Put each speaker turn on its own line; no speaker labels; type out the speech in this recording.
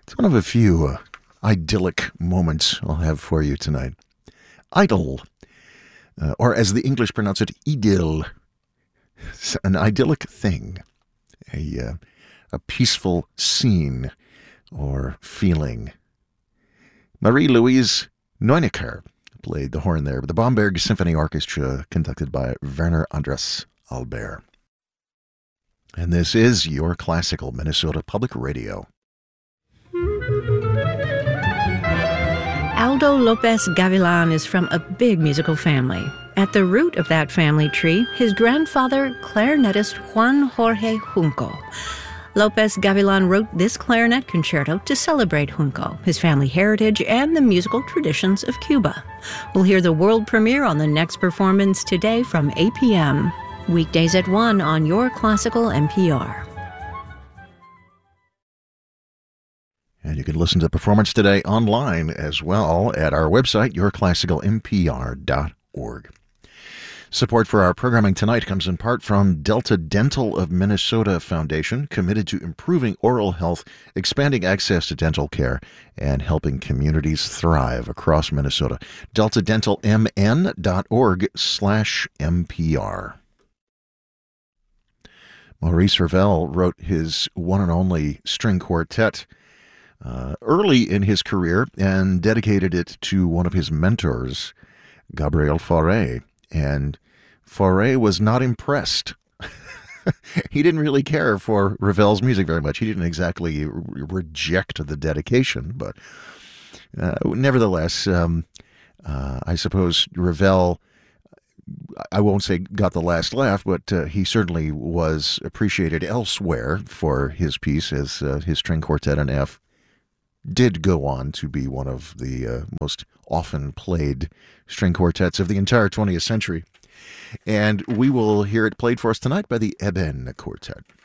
It's one of a few idyllic moments I'll have for you tonight. Idyll, or as the English pronounce it, idyll. It's an idyllic thing, a peaceful scene or feeling. Marie-Louise Neunecker played the horn there, with the Bamberg Symphony Orchestra conducted by Werner Andras Albert. And this is your classical Minnesota Public Radio.
Aldo Lopez Gavilan is from a big musical family. At the root of that family tree, his grandfather, clarinetist Juan Jorge Junco. Lopez Gavilan wrote this clarinet concerto to celebrate Junco, his family heritage, and the musical traditions of Cuba. We'll hear the world premiere on the next performance today from 8 p.m. Weekdays at 1 on your classical NPR.
And you can listen to the performance today online as well at our website, yourclassicalnpr.org. Support for our programming tonight comes in part from Delta Dental of Minnesota Foundation, committed to improving oral health, expanding access to dental care, and helping communities thrive across Minnesota. DeltaDentalMN.org/MPR. Maurice Ravel wrote his one and only string quartet early in his career and dedicated it to one of his mentors, Gabriel Fauré. And Fauré was not impressed. He didn't really care for Ravel's music very much. He didn't exactly reject the dedication, but nevertheless, I suppose Ravel, I won't say got the last laugh, but he certainly was appreciated elsewhere for his piece, as his string quartet in F did go on to be one of the most often played string quartets of the entire 20th century. And we will hear it played for us tonight by the Eben Quartet.